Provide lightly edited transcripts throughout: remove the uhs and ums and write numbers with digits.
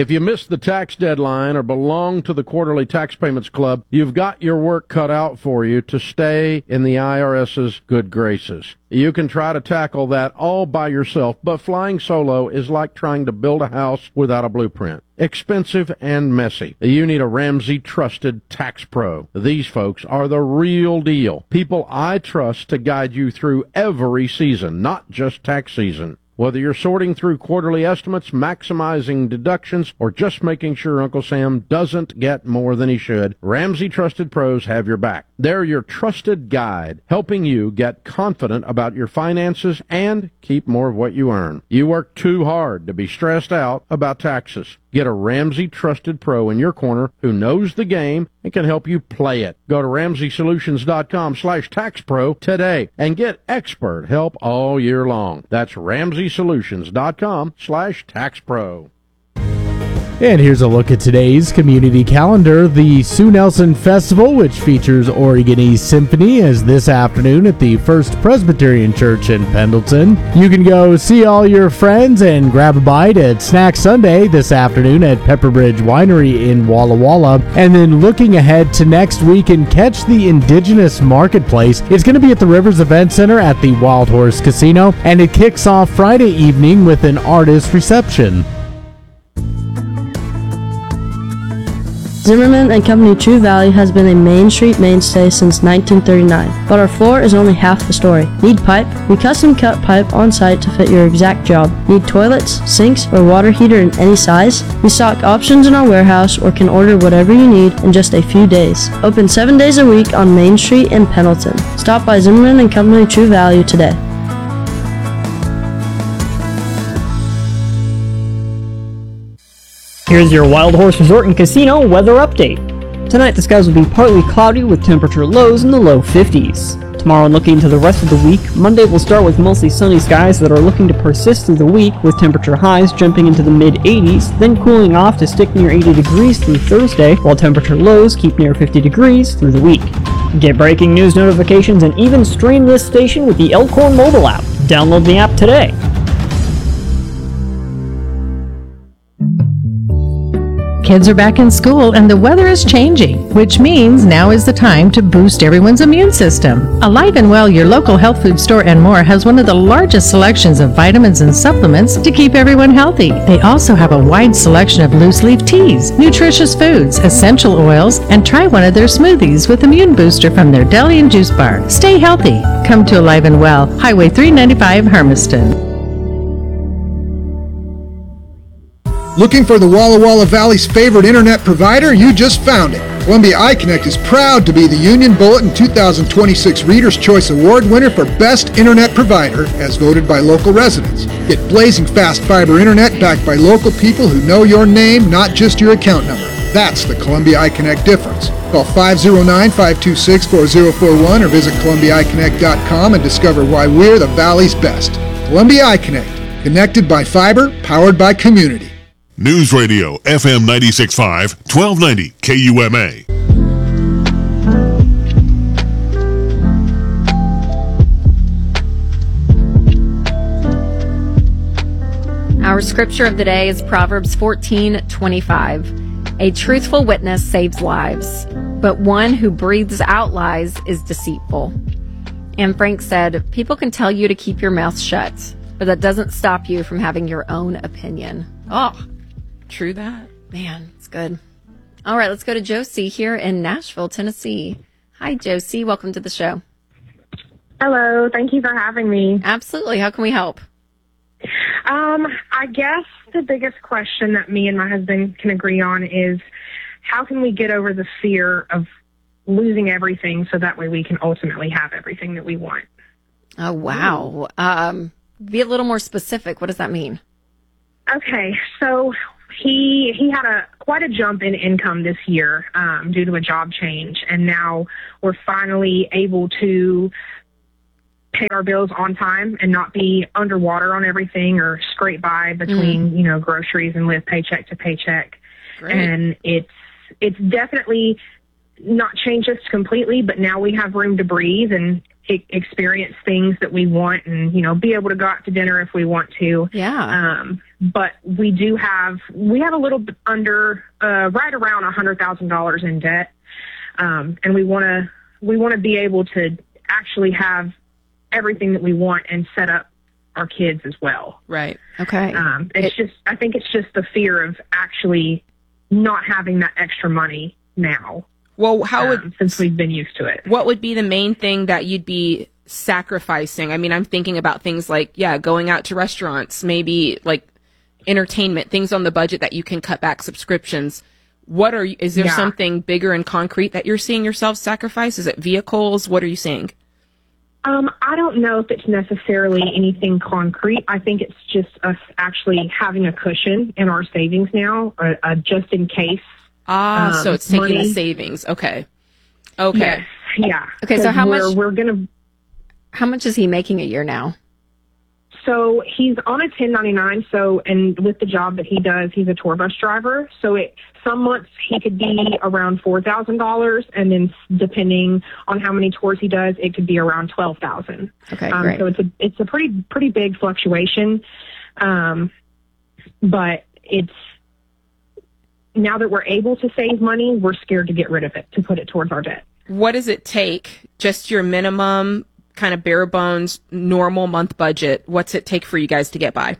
If you missed the tax deadline or belong to the Quarterly Tax Payments Club, you've got your work cut out for you to stay in the IRS's good graces. You can try to tackle that all by yourself, but flying solo is like trying to build a house without a blueprint. Expensive and messy. You need a Ramsey Trusted Tax Pro. These folks are the real deal. People I trust to guide you through every season, not just tax season. Whether you're sorting through quarterly estimates, maximizing deductions, or just making sure Uncle Sam doesn't get more than he should, Ramsey Trusted Pros have your back. They're your trusted guide, helping you get confident about your finances and keep more of what you earn. You work too hard to be stressed out about taxes. Get a Ramsey Trusted Pro in your corner who knows the game and can help you play it. Go to RamseySolutions.com/TaxPro today and get expert help all year long. That's RamseySolutions.com/TaxPro. And here's a look at today's community calendar. The Sue Nelson Festival, which features Oregon East Symphony, is this afternoon at the First Presbyterian Church in Pendleton. You can go see all your friends and grab a bite at Snack Sunday this afternoon at Pepperbridge Winery in Walla Walla. And then looking ahead to next week and catch the Indigenous Marketplace. It's going to be at the Rivers Event Center at the Wild Horse Casino, and it kicks off Friday evening with an artist reception. Zimmerman and Company True Value has been a Main Street mainstay since 1939, but our floor is only half the story. Need pipe? We custom cut pipe on site to fit your exact job. Need toilets, sinks, or water heater in any size? We stock options in our warehouse or can order whatever you need in just a few days. Open 7 days a week on Main Street in Pendleton. Stop by Zimmerman and Company True Value today. Here's your Wild Horse Resort and Casino weather update. Tonight the skies will be partly cloudy with temperature lows in the low 50s. Tomorrow, looking to the rest of the week, Monday will start with mostly sunny skies that are looking to persist through the week, with temperature highs jumping into the mid-80s, then cooling off to stick near 80 degrees through Thursday, while temperature lows keep near 50 degrees through the week. Get breaking news notifications and even stream this station with the Elkhorn mobile app. Download the app today. Kids are back in school and the weather is changing, which means now is the time to boost everyone's immune system. Alive and Well, your local health food store and more, has one of the largest selections of vitamins and supplements to keep everyone healthy. They also have a wide selection of loose leaf teas, nutritious foods, essential oils, and try one of their smoothies with Immune Booster from their deli and juice bar. Stay healthy. Come to Alive and Well, Highway 395, Hermiston. Looking for the Walla Walla Valley's favorite internet provider? You just found it. Columbia iConnect is proud to be the Union Bulletin 2026 Reader's Choice Award winner for Best Internet Provider, as voted by local residents. Get blazing fast fiber internet backed by local people who know your name, not just your account number. That's the Columbia iConnect difference. Call 509-526-4041 or visit ColumbiaIConnect.com and discover why we're the Valley's best. Columbia iConnect, connected by fiber, powered by community. News Radio, FM 96.5, 1290 KUMA. Our scripture of the day is Proverbs 14:25. A truthful witness saves lives, but one who breathes out lies is deceitful. And Frank said, people can tell you to keep your mouth shut, but that doesn't stop you from having your own opinion. Oh, true that. Man, it's good. All right, let's go to Josie here in Nashville, Tennessee. Hi, Josie. Welcome to the show. Hello. Thank you for having me. Absolutely. How can we help? I guess the biggest question that me and my husband can agree on is how can we get over the fear of losing everything so that way we can ultimately have everything that we want? Oh, wow. Be a little more specific. What does that mean? Okay, so he had quite a jump in income this year due to a job change, and now we're finally able to pay our bills on time and not be underwater on everything or scrape by between groceries and live paycheck to paycheck. Great. And it's definitely not changed us completely, but now we have room to breathe, and experience things that we want and, be able to go out to dinner if we want to. Yeah. But we have a little bit under, right around $100,000 in debt. And we want to be able to actually have everything that we want and set up our kids as well. Right. Okay. I think it's just the fear of actually not having that extra money now. Well, since we've been used to it. What would be the main thing that you'd be sacrificing? I mean, I'm thinking about things like, going out to restaurants, maybe like entertainment, things on the budget that you can cut back, subscriptions. Is there something bigger and concrete that you're seeing yourself sacrifice? Is it vehicles? What are you seeing? I don't know if it's necessarily anything concrete. I think it's just us actually having a cushion in our savings now, just in case. So it's taking the savings. Okay. Yes. Yeah. Okay. So how much is he making a year now? So he's on a 1099. And with the job that he does, he's a tour bus driver. So some months he could be around $4,000, and then depending on how many tours he does, it could be around $12,000. Okay, great. So it's a pretty big fluctuation. But now that we're able to save money, we're scared to get rid of it, to put it towards our debt. What does it take? Just your minimum kind of bare bones, normal month budget. What's it take for you guys to get by?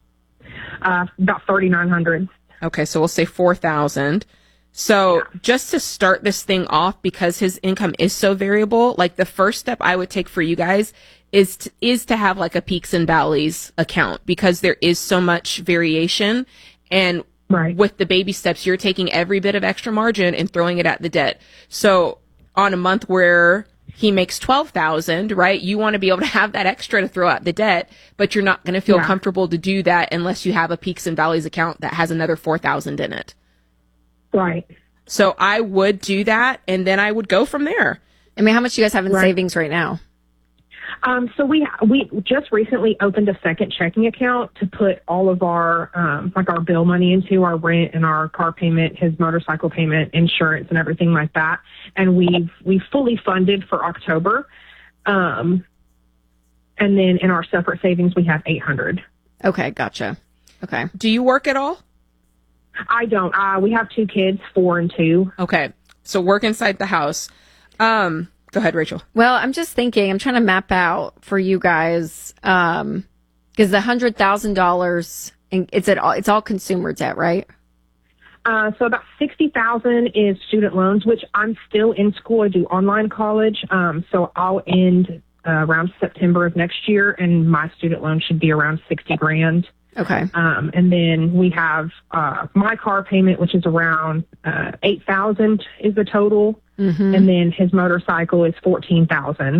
About $3,900. Okay, so we'll say $4,000. So just to start this thing off, because his income is so variable, like the first step I would take for you guys is to have like a peaks and valleys account, because there is so much variation. And with the baby steps, you're taking every bit of extra margin and throwing it at the debt. So on a month where he makes $12,000, right? You want to be able to have that extra to throw out the debt, but you're not going to feel comfortable to do that unless you have a peaks and valleys account that has another $4,000 in it. Right. So I would do that, and then I would go from there. I mean, how much do you guys have in savings right now? So we just recently opened a second checking account to put all of our our bill money into, our rent and our car payment, his motorcycle payment, insurance, and everything like that. And we've fully funded for October. And then in our separate savings, we have $800. Okay, gotcha. Okay. Do you work at all? I don't. We have 2 kids, 4 and 2. Okay, so work inside the house. Go ahead, Rachel. Well, I'm just thinking, I'm trying to map out for you guys, because the $100,000, it's all consumer debt, right? So about $60,000 is student loans, which I'm still in school. I do online college. So I'll end around September of next year, and my student loan should be around $60,000. Okay. And then we have my car payment, which is around $8,000 is the total. Mm-hmm. And then his motorcycle is $14,000.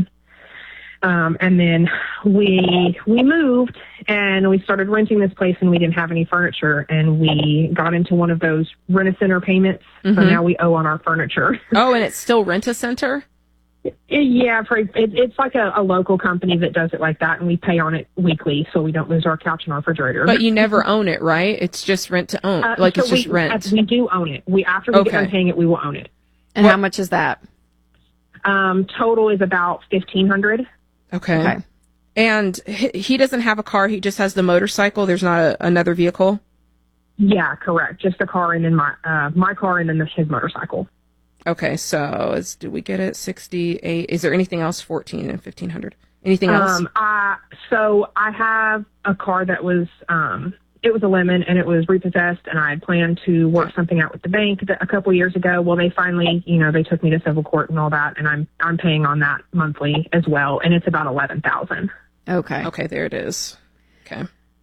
And then we moved and we started renting this place, and we didn't have any furniture, and we got into one of those Rent-A-Center payments. Mm-hmm. So now we owe on our furniture. Oh, and it's still Rent-A-Center? Yeah, it's like a local company that does it like that, and we pay on it weekly so we don't lose our couch and our refrigerator. But you never own it, right? It's just rent to own. It's just rent. We do own it. After we get done paying it, we will own it. And how much is that? Total is about $1,500. Okay. And he doesn't have a car. He just has the motorcycle. There's not another vehicle? Yeah, correct. Just a car, and then my car, and then his motorcycle. Okay, so did we get it? 68. Is there anything else? 14 and 1,500. Anything else? So I have a car that was it was a lemon, and it was repossessed, and I had planned to work something out with the bank a couple years ago. Well, they finally, they took me to civil court and all that, and I'm paying on that monthly as well, and it's about $11,000. Okay, there it is. Okay.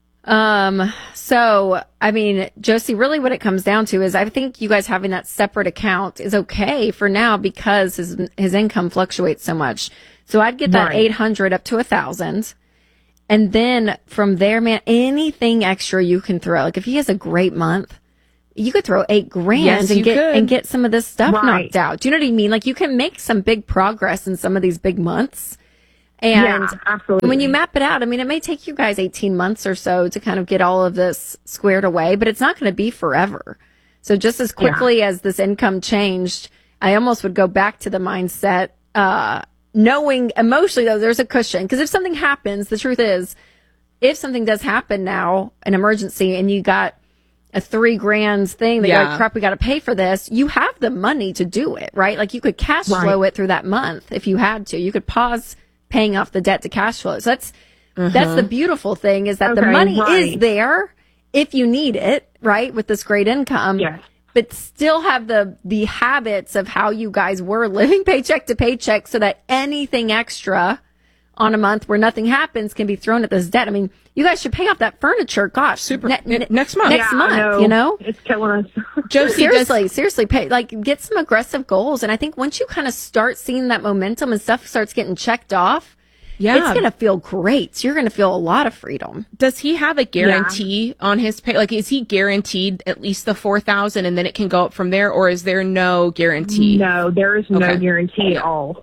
So, I mean, Josie, really what it comes down to is I think you guys having that separate account is okay for now because his income fluctuates so much. So I'd get that 800 up to 1,000. And then from there, man, anything extra you can throw. Like if he has a great month, you could throw $8,000 and get some of this stuff knocked out. Do you know what I mean? Like you can make some big progress in some of these big months. And absolutely. When you map it out, I mean, it may take you guys 18 months or so to kind of get all of this squared away, but it's not going to be forever. So just as quickly as this income changed, I almost would go back to the mindset, knowing emotionally, though, there's a cushion. Because if something happens, the truth is, if something does happen now, an emergency, and you got a $3,000 thing that you're like, crap, we got to pay for this, you have the money to do it, right? Like you could cash flow it through that month if you had to. You could pause paying off the debt to cash flow. So that's the beautiful thing, is that the money is there if you need it, right? With this great income. Yes. But still have the habits of how you guys were living paycheck to paycheck, so that anything extra on a month where nothing happens can be thrown at this debt. I mean, you guys should pay off that furniture. Gosh, next month. Next month, you know? It's killing us. Josie, seriously, pay, like, get some aggressive goals. And I think once you kind of start seeing that momentum and stuff starts getting checked off, it's going to feel great. You're going to feel a lot of freedom. Does he have a guarantee on his pay? Like, is he guaranteed at least the $4,000 and then it can go up from there, or is there no guarantee? No, there is no guarantee at all.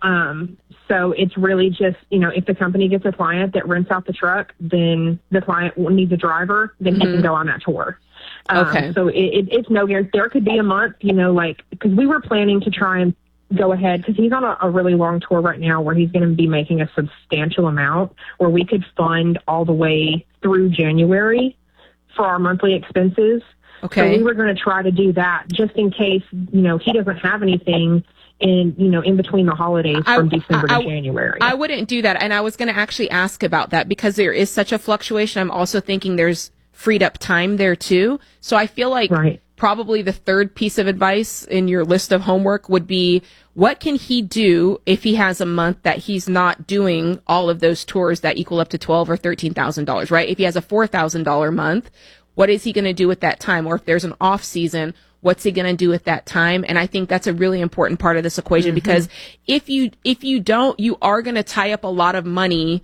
So it's really just, if the company gets a client that rents out the truck, then the client needs a driver, then he can go on that tour. So it's no guarantee. There could be a month, because we were planning to try and go ahead, because he's on a really long tour right now where he's going to be making a substantial amount, where we could fund all the way through January for our monthly expenses. Okay. So we were going to try to do that just in case, he doesn't have anything in between the holidays from December to January. I wouldn't do that. And I was going to actually ask about that, because there is such a fluctuation. I'm also thinking there's freed up time there too. So I feel like probably the third piece of advice in your list of homework would be, what can he do if he has a month that he's not doing all of those tours that equal up to $12,000 or $13,000, right? If he has a $4,000 month, what is he going to do with that time? Or if there's an off season, what's he going to do with that time? And I think that's a really important part of this equation, because if you don't, you are going to tie up a lot of money,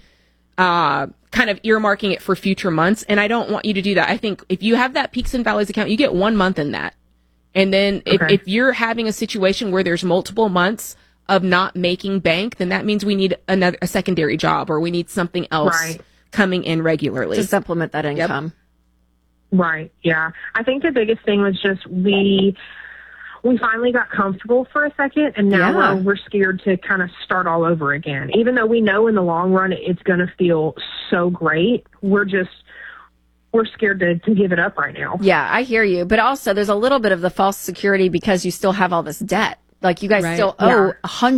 kind of earmarking it for future months. And I don't want you to do that. I think if you have that peaks and valleys account, you get 1 month in that. And then if you're having a situation where there's multiple months of not making bank, then that means we need a secondary job, or we need something else coming in regularly to supplement that income. Right. Yeah. I think the biggest thing was just we finally got comfortable for a second, and now we're scared to kind of start all over again. Even though we know in the long run it's going to feel so great, we're scared to give it up right now. Yeah, I hear you. But also there's a little bit of the false security, because you still have all this debt. Like, you guys still owe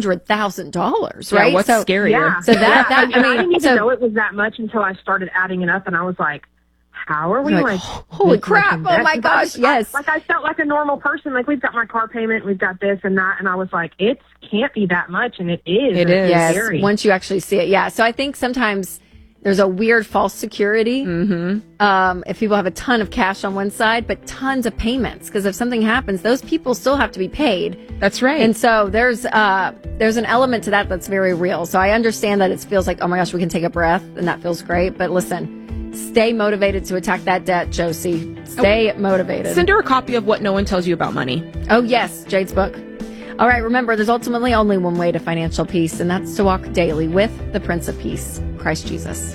$100,000, right? What's scarier? Yeah. So that I didn't even know it was that much until I started adding it up, and I was like, how are we holy crap, oh my gosh, yes. I felt like a normal person. Like, we've got my car payment, we've got this and that, and I was like, it can't be that much, and it is. It is. Yes, scary. Once you actually see it. Yeah, so I think sometimes there's a weird false security if people have a ton of cash on one side, but tons of payments, because if something happens, those people still have to be paid. That's right. And so there's an element to that that's very real. So I understand that it feels like, oh my gosh, we can take a breath, and that feels great. But listen, stay motivated to attack that debt, Josie. Stay motivated. Send her a copy of What No One Tells You About Money. Oh, yes, Jade's book. All right, remember, there's ultimately only one way to financial peace, and that's to walk daily with the Prince of Peace, Christ Jesus.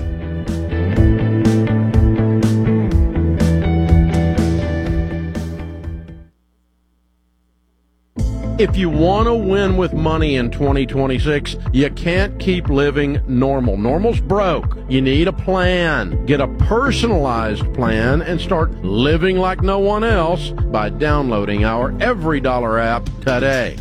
If you want to win with money in 2026, you can't keep living normal. Normal's broke. You need a plan. Get a personalized plan and start living like no one else by downloading our Every Dollar app today.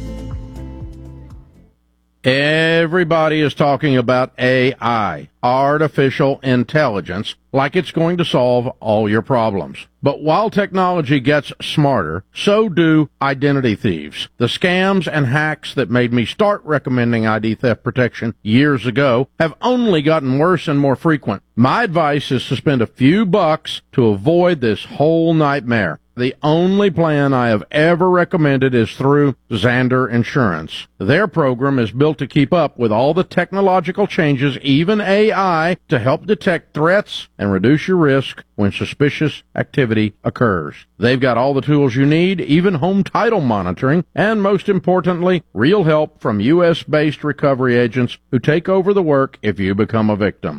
Everybody is talking about AI, artificial intelligence, like it's going to solve all your problems. But while technology gets smarter, so do identity thieves. The scams and hacks that made me start recommending ID theft protection years ago have only gotten worse and more frequent. My advice is to spend a few bucks to avoid this whole nightmare. The only plan I have ever recommended is through Zander Insurance. Their program is built to keep up with all the technological changes, even AI, to help detect threats and reduce your risk when suspicious activity occurs. They've got all the tools you need, even home title monitoring, and most importantly, real help from U.S.-based recovery agents who take over the work if you become a victim.